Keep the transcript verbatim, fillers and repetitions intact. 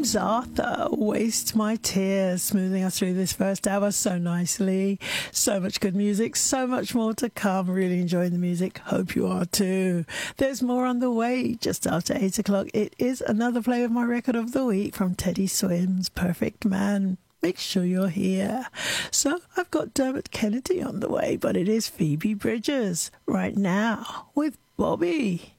James Arthur, Waste My Tears, smoothing us through this first hour so nicely. So much good music, so much more to come. Really enjoying the music. Hope you are too. There's more on the way just after eight o'clock. It is another play of my record of the week from Teddy Swims, Perfect Man. Make sure you're here. So I've got Dermot Kennedy on the way, but it is Phoebe Bridgers right now with Bobby.